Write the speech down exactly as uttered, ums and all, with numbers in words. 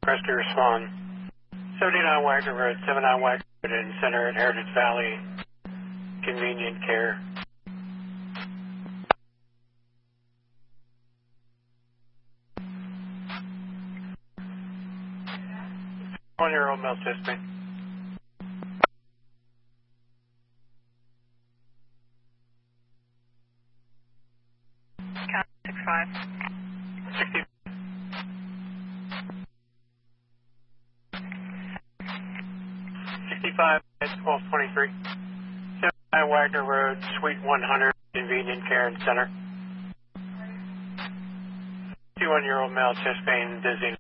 Press to respond. seventy-nine Wagner Road, seventy-nine Wagner Road in Center at Heritage Valley. Convenient care. One-year-old male chest pain. Count six five. sixty. sixty-five, twelve twenty-three. seventy-nine Wagner Road, Suite one hundred, Convenient Care and Center. fifty-one-year-old male chest pain, dizziness.